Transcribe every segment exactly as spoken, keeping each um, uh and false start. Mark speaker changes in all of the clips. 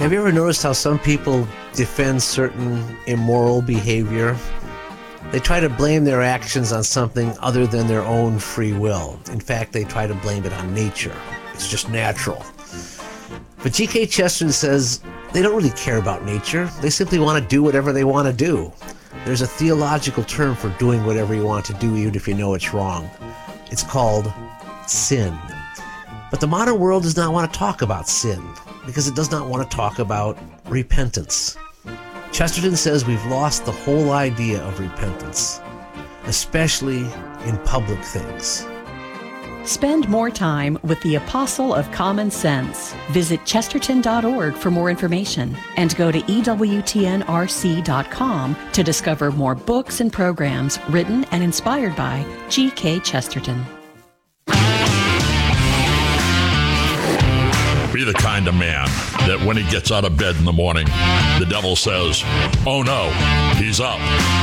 Speaker 1: Have you ever noticed how some people defend certain immoral behavior? They try to blame their actions on something other than their own free will. In fact, they try to blame it on nature. It's just natural. But G K Chesterton says they don't really care about nature. They simply want to do whatever they want to do. There's a theological term for doing whatever you want to do, even if you know it's wrong. It's called sin. But the modern world does not want to talk about sin because it does not want to talk about repentance. Chesterton says we've lost the whole idea of repentance, especially in public things.
Speaker 2: Spend more time with the Apostle of Common Sense. Visit chesterton dot org for more information and go to E W T N R C dot com to discover more books and programs written and inspired by G K Chesterton.
Speaker 3: Be the kind of man that when he gets out of bed in the morning, the devil says, "Oh no, he's up."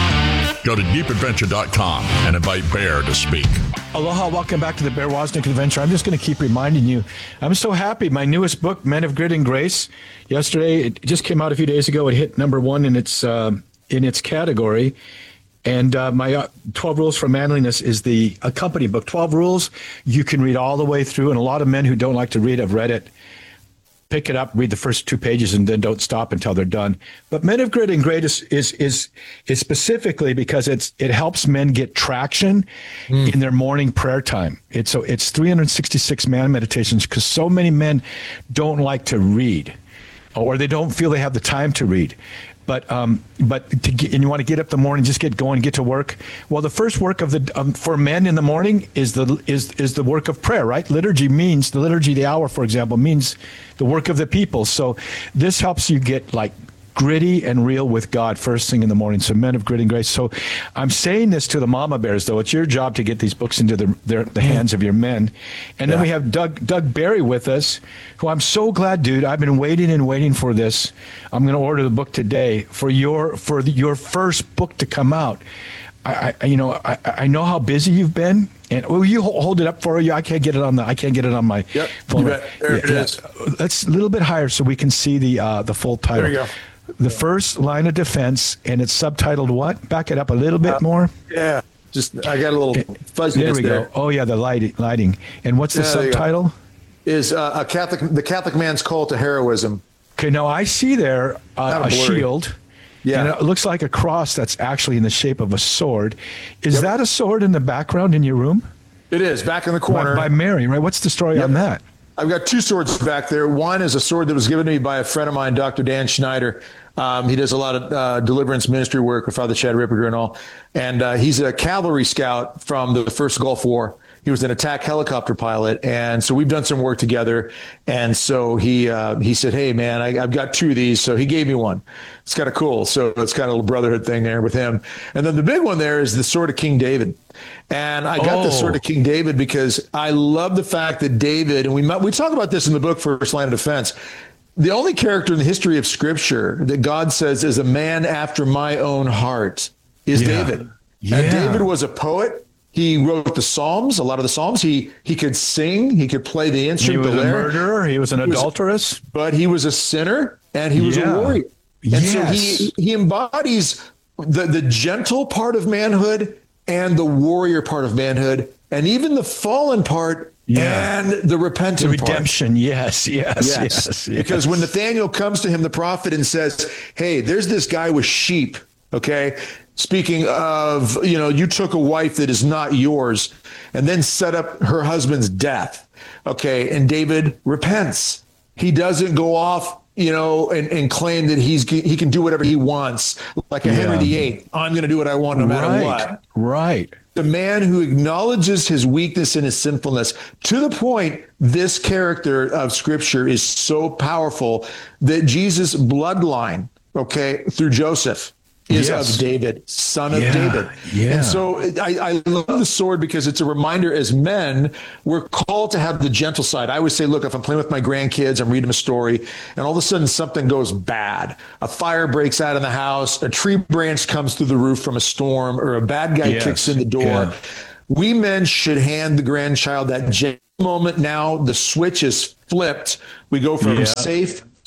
Speaker 3: Go to deep adventure dot com and invite Bear to speak.
Speaker 4: Aloha, welcome back to the Bear Wozniak Adventure. I'm just going to keep reminding you, I'm so happy. My newest book, Men of Grit and Grace, yesterday, it just came out a few days ago. It hit number one in its uh, in its category. And uh, my uh, twelve Rules for Manliness is the accompanying book. twelve Rules you can read all the way through. And a lot of men who don't like to read have read it. Pick it up, read the first two pages, and then don't stop until they're done. But Men of Grit and Grace is is is specifically because it's it helps men get traction mm. in their morning prayer time. It's so it's three hundred sixty-six man meditations because so many men don't like to read, or they don't feel they have the time to read. But um, but to get, and you want to get up in the morning, just get going, get to work. Well, the first work of the um, for men in the morning is the is is the work of prayer, right? Liturgy means the liturgy, the hour, for example, means the work of the people. So this helps you get like gritty and real with God first thing in the morning. So Men of Grit and Grace. So I'm saying this to the mama bears, though. It's your job to get these books into the their, the hands of your men. And yeah. Then we have Doug Doug Barry with us, who I'm so glad, dude. I've been waiting and waiting for this. I'm going to order the book today for your for the, your first book to come out. I, I you know I, I know how busy you've been. And will you hold it up for you? I can't get it on the. I can't get it on my
Speaker 5: yep,
Speaker 4: phone.
Speaker 5: You bet. There
Speaker 4: yeah,
Speaker 5: it
Speaker 4: yeah.
Speaker 5: is.
Speaker 4: Let's a little bit higher so we can see the uh, the full title.
Speaker 5: There you go.
Speaker 4: The first line of defense, and it's subtitled what? Back it up a little bit uh, more.
Speaker 5: Yeah, just I got a little fuzziness
Speaker 4: there. We
Speaker 5: there.
Speaker 4: go. Oh yeah, the lighting. Lighting. And what's the
Speaker 5: yeah,
Speaker 4: subtitle?
Speaker 5: Is uh, a Catholic, the Catholic man's call to heroism.
Speaker 4: Okay, now I see there uh, a shield.
Speaker 5: Yeah,
Speaker 4: and it looks like a cross that's actually in the shape of a sword. Is
Speaker 5: yep.
Speaker 4: that a sword in the background in your room?
Speaker 5: It is back in the corner
Speaker 4: by, by Mary, right? What's the story
Speaker 5: yep.
Speaker 4: on that?
Speaker 5: I've got two swords back there. One is a sword that was given to me by a friend of mine, Doctor Dan Schneider. Um, he does a lot of uh, deliverance ministry work with Father Chad Ripperger and all. And uh, he's a cavalry scout from the first Gulf War. He was an attack helicopter pilot. And so we've done some work together. And so he uh, he said, hey, man, I, I've got two of these. So he gave me one. It's kind of cool. So it's kind of a little brotherhood thing there with him. And then the big one there is the sword of King David. And I got
Speaker 4: oh.
Speaker 5: the sword of King David because I love the fact that David, and we we talk about this in the book First Line of Defense, the only character in the history of Scripture that God says is a man after my own heart is yeah. David.
Speaker 4: Yeah.
Speaker 5: And David was a poet. He wrote the Psalms, a lot of the Psalms. He he could sing. He could play the instrument.
Speaker 4: He was
Speaker 5: the
Speaker 4: a
Speaker 5: lyre.
Speaker 4: murderer. He was an
Speaker 5: he was,
Speaker 4: adulteress.
Speaker 5: But he was a sinner, and he was
Speaker 4: yeah.
Speaker 5: a warrior. And
Speaker 4: yes.
Speaker 5: so he, he embodies the, the gentle part of manhood and the warrior part of manhood, and even the fallen part yeah. and the repentant
Speaker 4: the redemption.
Speaker 5: part.
Speaker 4: Yes, yes, yes, yes.
Speaker 5: Because when Nathaniel comes to him, the prophet, and says, hey, there's this guy with sheep, okay? Speaking of, you know, you took a wife that is not yours and then set up her husband's death, okay? And David repents. He doesn't go off, you know, and, and claim that he's he can do whatever he wants, like a yeah. Henry the Eighth. I'm going to do what I want no matter
Speaker 4: right.
Speaker 5: what.
Speaker 4: Right.
Speaker 5: The man who acknowledges his weakness and his sinfulness to the point this character of Scripture is so powerful that Jesus' bloodline, okay, through Joseph, is yes. of David, son of
Speaker 4: yeah,
Speaker 5: David.
Speaker 4: Yeah.
Speaker 5: And so I, I love the sword because it's a reminder as men, we're called to have the gentle side. I always say, look, if I'm playing with my grandkids, I'm reading them a story, and all of a sudden something goes bad. A fire breaks out in the house, a tree branch comes through the roof from a storm, or a bad guy
Speaker 4: yes.
Speaker 5: kicks in the door. Yeah. We men should hand the grandchild that gentle moment. Now the switch is flipped. We go from
Speaker 4: yeah.
Speaker 5: safe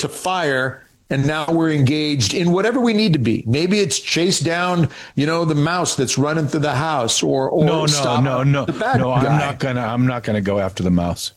Speaker 5: to fire. And now we're engaged in whatever we need to be. Maybe it's chase down, you know, the mouse that's running through the house, or or
Speaker 4: no, no,
Speaker 5: stop
Speaker 4: no, no,
Speaker 5: the bad
Speaker 4: no. I'm
Speaker 5: guy.
Speaker 4: not gonna. I'm not gonna go after the mouse.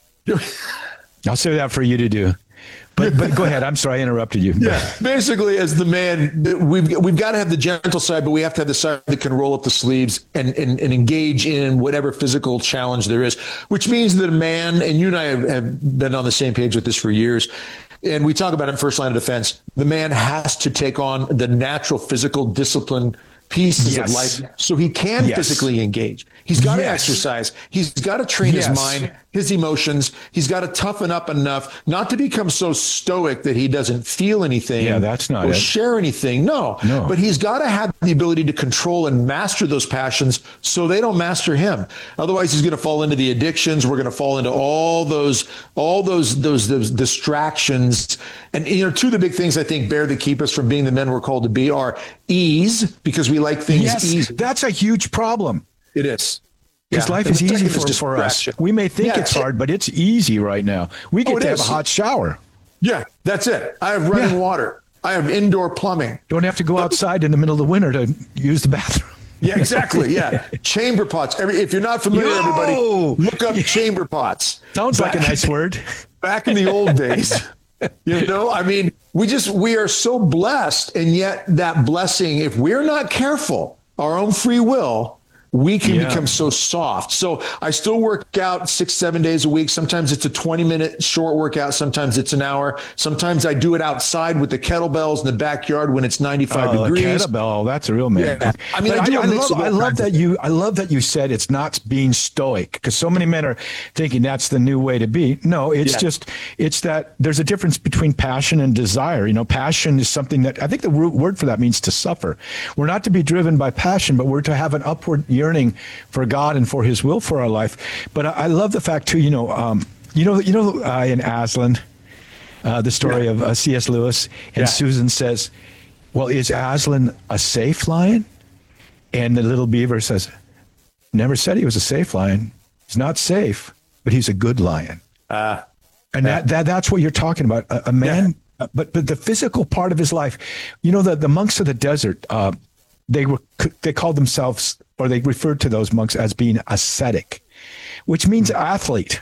Speaker 4: I'll say that for you to do. But but go ahead. I'm sorry I interrupted you.
Speaker 5: Yeah, basically, as the man, we've we've got to have the gentle side, but we have to have the side that can roll up the sleeves and and, and engage in whatever physical challenge there is. Which means that a man, and you and I have, have been on the same page with this for years. And we talk about it in First Line of Defense. The man has to take on the natural physical discipline pieces
Speaker 4: yes.
Speaker 5: of life so he can
Speaker 4: yes.
Speaker 5: physically engage. He's got
Speaker 4: yes.
Speaker 5: to exercise. He's got to train
Speaker 4: yes.
Speaker 5: his mind, his emotions. He's got to toughen up enough not to become so stoic that he doesn't feel anything.
Speaker 4: Yeah, that's not
Speaker 5: or
Speaker 4: it.
Speaker 5: share anything. No,
Speaker 4: no.
Speaker 5: But he's got to have the ability to control and master those passions so they don't master him. Otherwise, he's going to fall into the addictions. We're going to fall into all those, all those, those, those distractions. And, you know, two of the big things I think, Bear, that keep us from being the men we're called to be are ease, because we like things
Speaker 4: yes,
Speaker 5: easy.
Speaker 4: That's a huge problem.
Speaker 5: It is.
Speaker 4: Because
Speaker 5: Yeah.
Speaker 4: life
Speaker 5: And
Speaker 4: is
Speaker 5: the
Speaker 4: easy
Speaker 5: second
Speaker 4: for,
Speaker 5: is
Speaker 4: for us.
Speaker 5: distraction.
Speaker 4: We may think
Speaker 5: Yeah.
Speaker 4: it's hard, but it's easy right now. We get
Speaker 5: Oh, it
Speaker 4: to have a
Speaker 5: is.
Speaker 4: hot shower.
Speaker 5: Yeah, that's it. I have running
Speaker 4: Yeah.
Speaker 5: water. I have indoor plumbing.
Speaker 4: Don't have to go outside in the middle of the winter to use the bathroom.
Speaker 5: Yeah, exactly. Yeah. Chamber pots. Every, if you're not familiar,
Speaker 4: Yo!
Speaker 5: everybody, look up chamber pots.
Speaker 4: Sounds like a
Speaker 5: Back-
Speaker 4: nice word.
Speaker 5: Back in the old days, you know, I mean, we just, we are so blessed. And yet that blessing, if we're not careful, our own free will, we can
Speaker 4: Yeah.
Speaker 5: become so soft. So I still work out six, seven days a week. Sometimes it's a twenty minute short workout. Sometimes it's an hour. Sometimes I do it outside with the kettlebells in the backyard when it's ninety-five
Speaker 4: Oh,
Speaker 5: degrees.
Speaker 4: kettlebell, that's a real man.
Speaker 5: Yeah. I mean,
Speaker 4: But
Speaker 5: I do a mix
Speaker 4: love,
Speaker 5: of all
Speaker 4: I love
Speaker 5: kinds
Speaker 4: that
Speaker 5: of-
Speaker 4: you. I love that you said it's not being stoic, because so many men are thinking that's the new way to be. No, it's
Speaker 5: Yeah.
Speaker 4: just it's that there's a difference between passion and desire. You know, passion is something that I think the root word for that means to suffer. We're not to be driven by passion, but we're to have an upward yearning for God and for His will for our life. But I, I love the fact too. You know, um, you know, you know, uh, in Aslan. Uh, the story
Speaker 5: Yeah.
Speaker 4: of uh, C S. Lewis, and
Speaker 5: Yeah.
Speaker 4: Susan says, well, is Aslan a safe lion? And the little beaver says, never said he was a safe lion. He's not safe, but he's a good lion.
Speaker 5: Uh,
Speaker 4: And that, that that's what you're talking about. A, a man, uh, but but the physical part of his life, you know, the, the monks of the desert, uh, they were they called themselves, or they referred to those monks as being ascetic, which means athlete.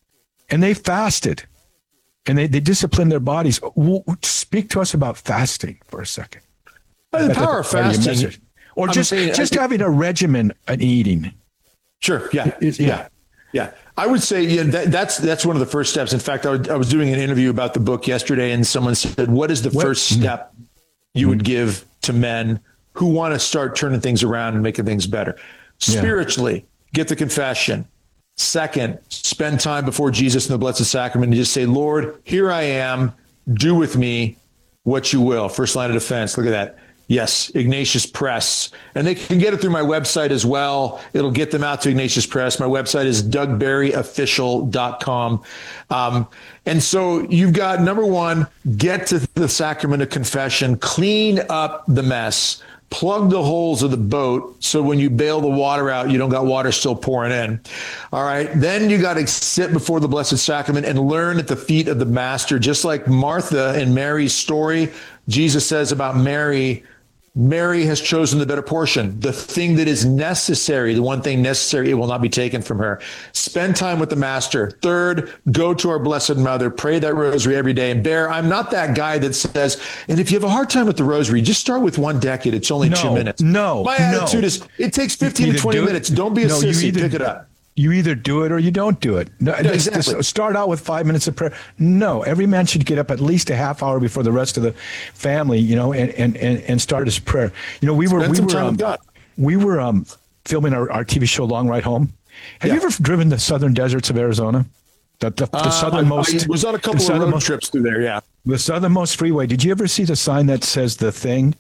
Speaker 4: And they fasted. And they, they discipline their bodies. W- Speak to us about fasting for a second.
Speaker 5: the power of
Speaker 4: Part your
Speaker 5: fasting.
Speaker 4: message. Or
Speaker 5: I'm
Speaker 4: just
Speaker 5: saying-
Speaker 4: just having a regimen and eating.
Speaker 5: Sure. Yeah.
Speaker 4: Is-
Speaker 5: yeah.
Speaker 4: yeah.
Speaker 5: Yeah. I would say yeah, that, that's that's one of the first steps. In fact, I, would, I was doing an interview about the book yesterday, and someone said, what is the
Speaker 4: What-
Speaker 5: first step you would give to men who want to start turning things around and making things better?
Speaker 4: Yeah.
Speaker 5: Spiritually, get the confession. Second, spend time before Jesus in the Blessed Sacrament and just say, Lord, here I am. Do with me what you will. First Line of Defense. Look at that. Yes, Ignatius Press. And they can get it through my website as well. It'll get them out to Ignatius Press. My website is doug berry official dot com. Um, and so you've got, number one, get to the sacrament of confession, clean up the mess, plug the holes of the boat so when you bail the water out, you don't got water still pouring in. All right. Then you got to sit before the Blessed Sacrament and learn at the feet of the Master, just like Martha in Mary's story. Jesus says about Mary, Mary has chosen the better portion, the thing that is necessary, the one thing necessary, it will not be taken from her. Spend time with the Master. Third, go to our Blessed Mother, pray that rosary every day. And Bear, I'm not that guy that says, and if you have a hard time with the rosary, just start with one decade. It's only
Speaker 4: No,
Speaker 5: two minutes.
Speaker 4: no,
Speaker 5: My
Speaker 4: no.
Speaker 5: attitude is it takes fifteen to
Speaker 4: Either
Speaker 5: twenty
Speaker 4: do it-
Speaker 5: minutes. Don't be a
Speaker 4: no, you
Speaker 5: sissy.
Speaker 4: either-
Speaker 5: Pick it up.
Speaker 4: You either do it or you don't do it. No, it's-
Speaker 5: exactly.
Speaker 4: it's- start out with five minutes of prayer. No, every man should get up at least a half hour before the rest of the family, you know, and and and, and start his prayer. You know, we were
Speaker 5: Spend
Speaker 4: we
Speaker 5: some
Speaker 4: were
Speaker 5: time
Speaker 4: um,
Speaker 5: with God.
Speaker 4: we were um, filming our, our T V show Long Ride Home. Have you
Speaker 5: Yeah.
Speaker 4: ever driven the southern deserts of Arizona? The, the, the
Speaker 5: Um,
Speaker 4: southernmost.
Speaker 5: I was on a
Speaker 4: the
Speaker 5: couple of road
Speaker 4: southernmost-
Speaker 5: trips through there. Yeah.
Speaker 4: The southernmost freeway. Did you ever see the sign that says the thing?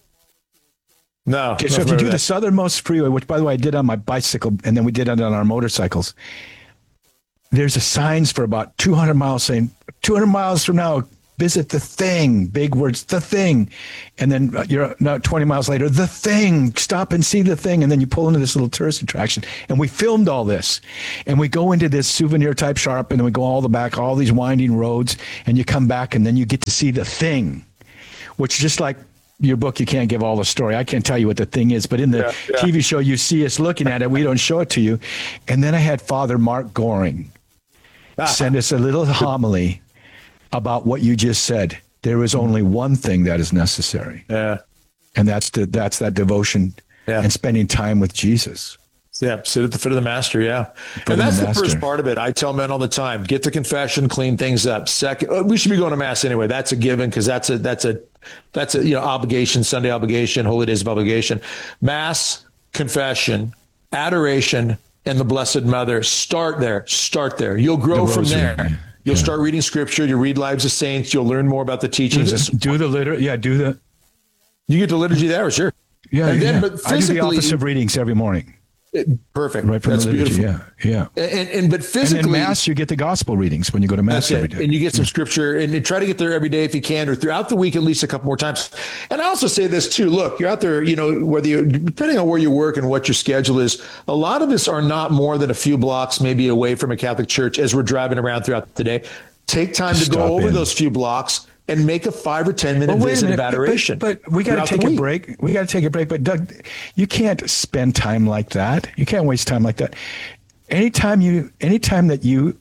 Speaker 5: No.
Speaker 4: Okay, so if you do the southernmost freeway, which by the way I did on my bicycle, and then we did it on our motorcycles, there's a signs for about two hundred miles saying two hundred miles from now, visit the thing, big words, the thing. And then you're not twenty miles later, the thing, stop and see the thing. And then you pull into this little tourist attraction. And we filmed all this. And we go into this souvenir type shop, and then we go all the back, all these winding roads, and you come back, and then you get to see the thing, which just like your book, you can't give all the story. I can't tell you what the thing is, but in the
Speaker 5: yeah, yeah.
Speaker 4: T V show, you see us looking at it. We don't show it to you. And then I had Father Mark Goring ah. send us a little homily about what you just said. There is only one thing that is necessary.
Speaker 5: Yeah.
Speaker 4: And that's the, that's that devotion
Speaker 5: yeah.
Speaker 4: and spending time with Jesus.
Speaker 5: Yeah, sit at the foot of the master, yeah.
Speaker 4: Foot
Speaker 5: and that's
Speaker 4: the,
Speaker 5: the first part of it. I tell men all the time, get the confession, clean things up. Second, we should be going to mass anyway. That's a given, because that's a that's a that's a you know obligation, Sunday obligation, holy days of obligation. Mass, confession, adoration, and the Blessed Mother. Start there. Start there. You'll grow
Speaker 4: the
Speaker 5: from
Speaker 4: rosary.
Speaker 5: there. You'll yeah. start reading scripture. You'll read Lives of Saints. You'll learn more about the teachings.
Speaker 4: Do the, do the liturgy. Yeah, do the.
Speaker 5: You get the liturgy there, sure.
Speaker 4: Yeah,
Speaker 5: and
Speaker 4: yeah.
Speaker 5: Then, but
Speaker 4: I do the office of readings every morning.
Speaker 5: It, perfect.
Speaker 4: Right from
Speaker 5: That's
Speaker 4: the liturgy,
Speaker 5: beautiful.
Speaker 4: Yeah, yeah.
Speaker 5: And, and but physically,
Speaker 4: and in mass, you get the gospel readings when you go to mass every day.
Speaker 5: And you get some scripture, and you try to get there every day if you can, or throughout the week at least a couple more times. And I also say this too: look, you're out there, you know, whether you depending on where you work and what your schedule is, a lot of us are not more than a few blocks maybe away from a Catholic church as we're driving around throughout the day. Take time to
Speaker 4: Stop
Speaker 5: go over
Speaker 4: in.
Speaker 5: those few blocks and make a five or ten minute
Speaker 4: well, wait
Speaker 5: visit
Speaker 4: a minute,
Speaker 5: of adoration.
Speaker 4: But, but we got to take a break. We got to take a break. But Doug, you can't spend time like that. You can't waste time like that. Anytime you, anytime that you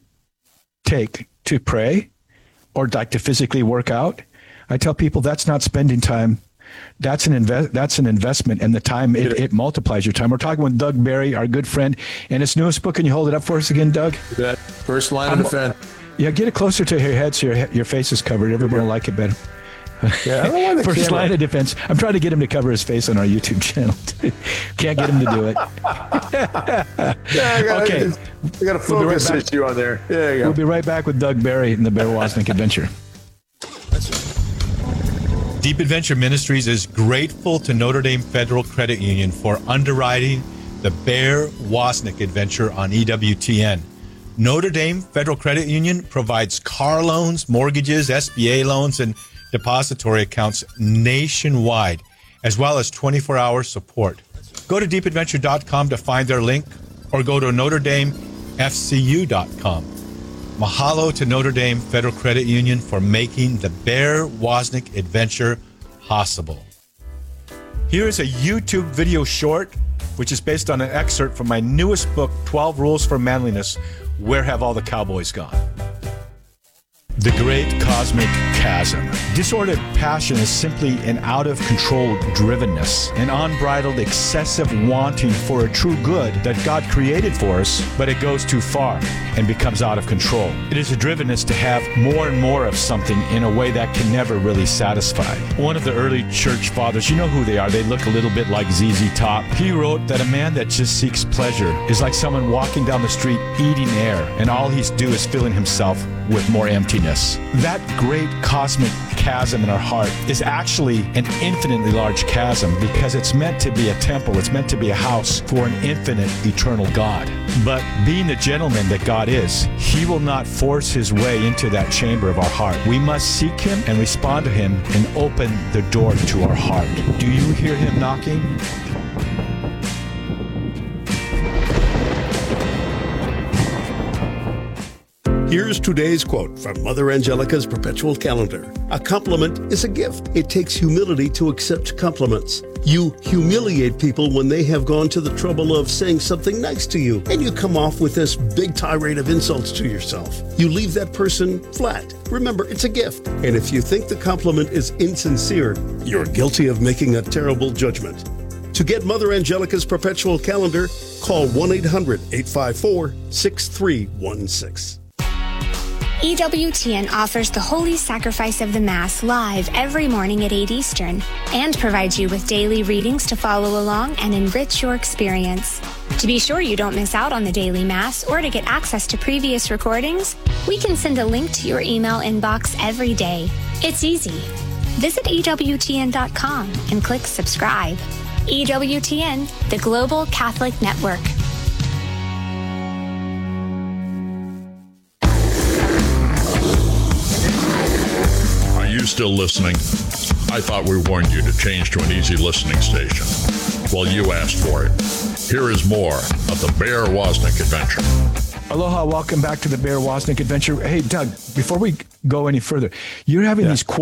Speaker 4: take to pray or like to physically work out, I tell people that's not spending time. That's an invest. That's an investment, and the time it, it multiplies your time. We're talking with Doug Barry, our good friend, and his newest book. Can you hold it up for us again, Doug?
Speaker 5: That first line of defense.
Speaker 4: Yeah, get it closer to your head so your your face is covered. Everyone will like it better.
Speaker 5: Yeah, I don't want the
Speaker 4: First
Speaker 5: camera.
Speaker 4: line of defense. I'm trying to get him to cover his face on our YouTube channel. Can't get him to do it.
Speaker 5: yeah, I got,
Speaker 4: okay.
Speaker 5: I got a focus
Speaker 4: we'll right
Speaker 5: issue on there. Yeah, you go.
Speaker 4: We'll be right back with Doug Barry and the Bear Wozniak Adventure.
Speaker 6: Deep Adventure Ministries is grateful to Notre Dame Federal Credit Union for underwriting the Bear Wozniak Adventure on E W T N. Notre Dame Federal Credit Union provides car loans, mortgages, S B A loans, and depository accounts nationwide, as well as twenty-four hour support. Go to deep adventure dot com to find their link, or go to notre dame f c u dot com. Mahalo to Notre Dame Federal Credit Union for making the Bear Wozniak Adventure possible. Here is a YouTube video short, which is based on an excerpt from my newest book, twelve Rules for Manliness, Where Have All the Cowboys Gone? The Great Cosmic Chasm. Disordered passion is simply an out-of-control drivenness, an unbridled, excessive wanting for a true good that God created for us, but it goes too far and becomes out of control. It is a drivenness to have more and more of something in a way that can never really satisfy. One of the early church fathers, you know who they are, they look a little bit like Z Z Top. He wrote that a man that just seeks pleasure is like someone walking down the street eating air, and all he's do is filling himself with more emptiness. That great cosmic chasm in our heart is actually an infinitely large chasm because it's meant to be a temple. It's meant to be a house for an infinite, eternal God. But being the gentleman that God is, he will not force his way into that chamber of our heart. We must seek him and respond to him and open the door to our heart. Do you hear him knocking?
Speaker 7: Here's today's quote from Mother Angelica's Perpetual Calendar. A compliment is a gift. It takes humility to accept compliments. You humiliate people when they have gone to the trouble of saying something nice to you, and you come off with this big tirade of insults to yourself. You leave that person flat. Remember, it's a gift. And if you think the compliment is insincere, you're guilty of making a terrible judgment. To get Mother Angelica's Perpetual Calendar, call one eight hundred, eight five four, six three one six.
Speaker 8: E W T N offers the Holy Sacrifice of the Mass live every morning at eight Eastern and provides you with daily readings to follow along and enrich your experience. To be sure you don't miss out on the daily Mass or to get access to previous recordings, we can send a link to your email inbox every day. It's easy. Visit E W T N dot com and click subscribe. E W T N, the Global Catholic Network.
Speaker 3: still listening? I thought we warned you to change to an easy listening station. Well, you asked for it. Here is more of the Bear Wozniak Adventure.
Speaker 4: Aloha, welcome back to the Bear Wozniak Adventure. Hey, Doug, before we go any further, you're having
Speaker 5: Yeah.
Speaker 4: these